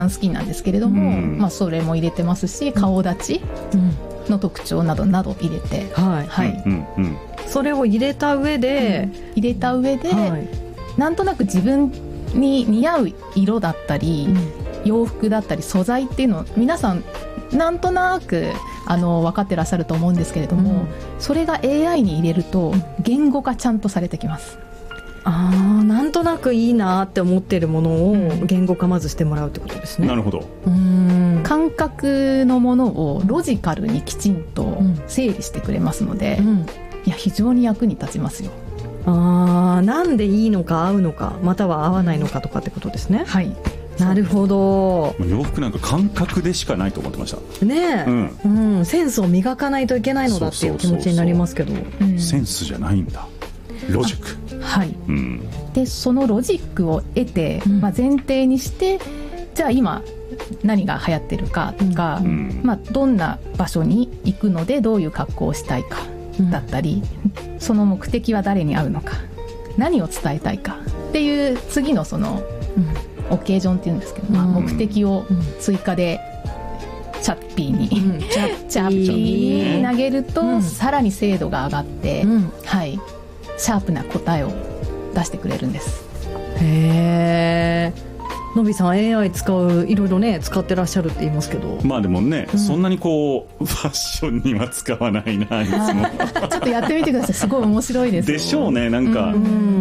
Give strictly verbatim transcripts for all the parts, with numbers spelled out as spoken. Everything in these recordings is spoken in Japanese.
好きなんですけれども、うんまあ、それも入れてますし、顔立ちの特徴などなど入れて、 はいはいうんうん、それを入れた上で、 うん、入れた上で、はい、なんとなく自分に似合う色だったり、うん、洋服だったり素材っていうのを皆さんなんとなくあの分かってらっしゃると思うんですけれども、うん、それが エーアイ に入れると言語化ちゃんとされてきます。 あーなんとなくいいなって思っているものを言語化まずしてもらうってことですね、 うん、なるほど。 うーん感覚のものをロジカルにきちんと整理してくれますので、うん、いや非常に役に立ちますよ。 あーなんでいいのか合うのかまたは合わないのかとかってことですね。 はいなるほど。 洋服なんか感覚でしかないと思ってましたねえ、うんうん、センスを磨かないといけないのだっていう気持ちになりますけど、 センスじゃないんだ、ロジック。 はい、うん、でそのロジックを得て、うんまあ、前提にしてじゃあ今何が流行ってるかとか、うんまあ、どんな場所に行くのでどういう格好をしたいかだったり、うん、その目的は誰に合うのか何を伝えたいかっていう次のその、うんオケージョンっていうんですけど、まあ、目的を追加でチャッピーに、うん、チャッピーに投げると、うん、さらに精度が上がって、うんはい、シャープな答えを出してくれるんです。 へーのびさん エーアイ 使ういろいろね使ってらっしゃるって言いますけど、 まあでもね、うん、そんなにこうファッションには使わないな、いつもちょっとやってみてください。すごい面白いですよ。 でしょうね。なんか、うん、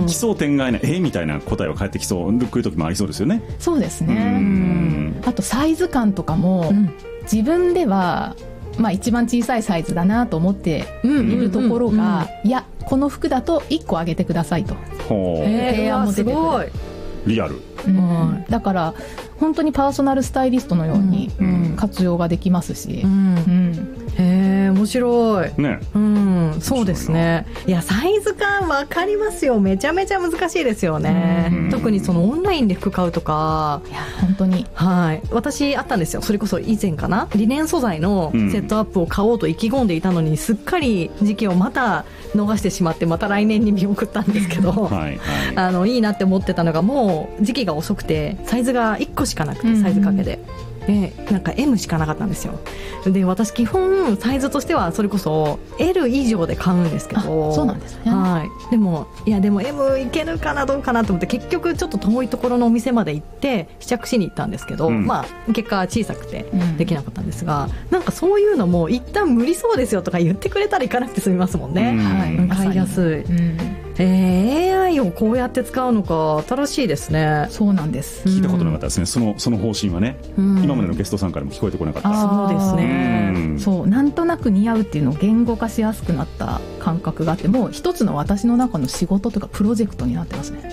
奇想天外なえみたいな答えは返ってきそう来る時もありそうですよね。 そうですね。うんあとサイズ感とかも、うん、自分ではまあ、一番小さいサイズだなと思っているところが、うんうんうん、いやこの服だといっこあげてくださいと提案も出てくる。すごいリアル、 うん、だから本当にパーソナルスタイリストのように活用ができますし、うんうん、 へー面白い、 ねうん、そうですね。いやサイズ感分かりますよ。めちゃめちゃ難しいですよね、うん、特にそのオンラインで服買うとか。 いや本当に、 はい、私あったんですよ。それこそ以前かなリネン素材のセットアップを買おうと意気込んでいたのに、うん、すっかり時期をまた逃してしまってまた来年に見送ったんですけどはい、はい、あのいいなって思ってたのがもう時期が遅くてサイズがいっこしかなくてサイズかけで、うん、でなんか エム しかなかったんですよ。で私基本サイズとしてはそれこそ エル 以上で買うんですけど。 そうなんですね、 はい、でもいやでも エム いけるかなどうかなと思って結局ちょっと遠いところのお店まで行って試着しに行ったんですけど、うん、まあ結果小さくてできなかったんですが、うん、なんかそういうのも一旦無理そうですよとか言ってくれたら行かなくて済みますもんね、うんはい、買いやすい、うんえー、エーアイ をこうやって使うのか新しいですね。 そうなんです。 聞いたことなかったですね、うん、その、その方針はね、うん、今までのゲストさんからも聞こえてこなかった。 そうですね、 うん、そうなんとなく似合うっていうのを言語化しやすくなった感覚があってもう一つの私の中の仕事とかプロジェクトになってますね、 うん、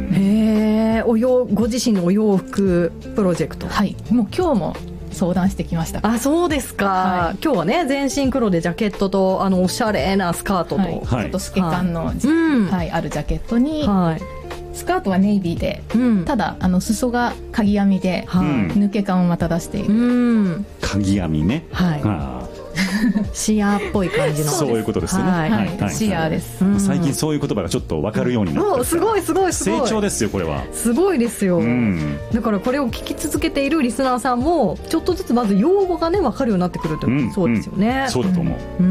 へーお洋ご自身のお洋服プロジェクト。 はいもう今日も相談してきました。 あそうですか、はい、今日はね全身黒でジャケットとあのおしゃれなスカートと、はいはい、ちょっと透け感の、はいはい、あるジャケットに、はい、スカートはネイビーで、うん、ただあの裾が鍵編みで、はい、抜け感をまた出している、うん、 鍵編みね、 はい、はあシアーっぽい感じのそういうことですね、 はいはいはい、シアーです、 うん、最近そういう言葉がちょっと分かるようになって、 うん、すごいすごいすごい成長ですよこれは。 すごいですよ、うん、だからこれを聞き続けているリスナーさんもちょっとずつまず用語がね分かるようになってくると、うん、そうですよね、 うん、そうだと思う、 うん、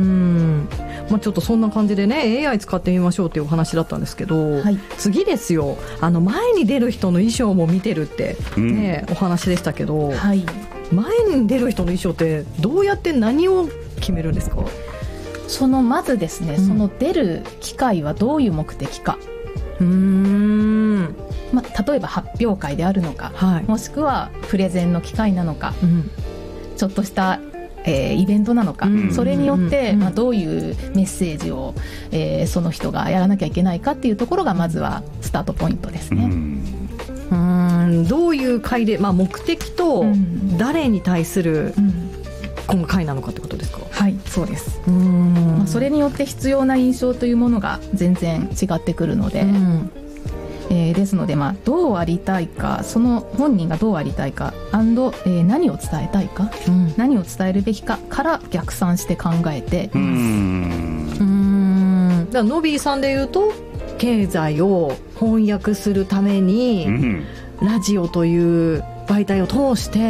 まあ、ちょっとそんな感じでね エーアイ 使ってみましょうっていうお話だったんですけど、はい、次ですよあの前に出る人の衣装も見てるって、ねうん、お話でしたけど、はい、前に出る人の衣装ってどうやって何を決めるんですか？ そのまずですね、うん、その出る機会はどういう目的か、 うーん、 まあ、例えば発表会であるのか、はい、もしくはプレゼンの機会なのか、うん、ちょっとした、えー、イベントなのか、うん、それによって、うんまあ、どういうメッセージを、えー、その人がやらなきゃいけないかっていうところがまずはスタートポイントですね、うんうーんどういう会で、まあ、目的と誰に対する、うんこの会なのかってことですか？ はいそうです。うーん、まあ、それによって必要な印象というものが全然違ってくるので、うんえー、ですので、まあ、どうありたいかその本人がどうありたいか and、えー、何を伝えたいか、うん、何を伝えるべきかから逆算して考えています。うーんうーんだからノビーさんで言うと経済を翻訳するために、うん、ラジオという媒体を通して